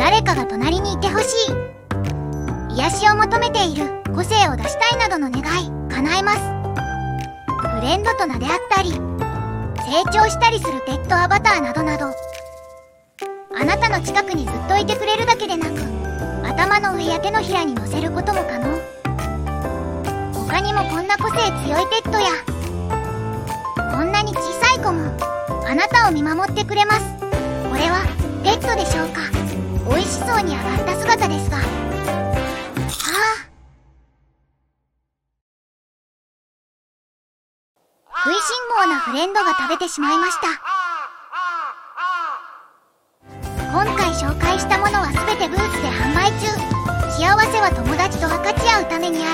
誰かが隣にいてほしい、癒しを求めている、個性を出したいなどの願い叶えます。フレンドと名であったり、成長したりするペットアバターなどなど、あなたの近くにずっといてくれるだけでなく、頭の上や手のひらに乗せることも可能。他にもこんな個性強いペットや、こんなに小さい子もあなたを見守ってくれます。これはペットでしょうか。美味しそうに揚がった姿ですが、食いしん坊なフレンドが食べてしまいました。今回紹介したものはすべてブースで販売中。幸せは友達と分かち合うためにある。